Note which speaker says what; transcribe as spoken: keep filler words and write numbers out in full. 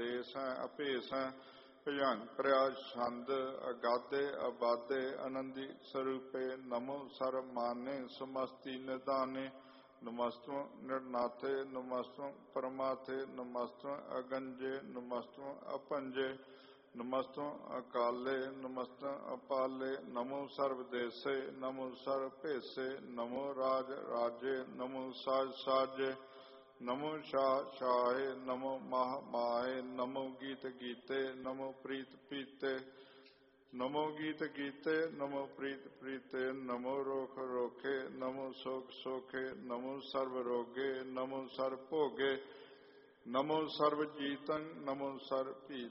Speaker 1: ਦੇਸ ਹੈ ਅਭੇਸ ਹੈ ਭਜੰਕਰਿਆ ਛੰਦ ਅਗਾਧੇ ਅਬਾਧੇ ਆਨੰਦੀ ਸਰੂਪੇ ਨਮੋ ਸਰਬ ਮਾਨੇ ਸਮਸਤੀ ਨਿਧਾਨੇ ਨਮਸਤੁ ਨਿਰਨਾਥੇ ਨਮਸਤੁ ਪਰਮਾਥੇ ਨਮਸਤੁ ਅਗੰਜੇ ਨਮਸਤੁ ਅਪੰਜੇ ਨਮਸਤੁ ਅਕਾਲੇ ਨਮਸਤੁ ਅਪਾਲੇ ਨਮੋ ਸਰਬ ਦੇਸੇ ਨਮੋ ਸਰਬ ਭੇਸੇ ਨਮੋ ਰਾਜ ਰਾਜੇ ਨਮੋ ਸਾਜ ਸਾਜੇ ਨਮੋ ਸ਼ਾਹ ਸ਼ਾਹੇ ਨਮੋ ਮਾਹ ਮਾਹੇ ਨਮੋ ਗੀਤ ਗੀਤੇ ਨਮੋ ਪ੍ਰੀਤ ਪੀਤੇ ਨਮੋ ਗੀਤ ਗੀਤੇ ਨਮੋ ਪ੍ਰੀਤ ਪ੍ਰੀਤੇ ਨਮੋ ਰੋਖ ਰੋਖੇ ਨਮੋ ਸੋਖ ਸੋਖੇ ਨਮੋ ਸਰਬ ਰੋਗੇ ਨਮੋ ਸਰਬ ਭੋਗੇ ਨਮੋ ਸਰਬ ਜੀਤੰ ਨਮੋ ਸਰਬ ਭੀਤ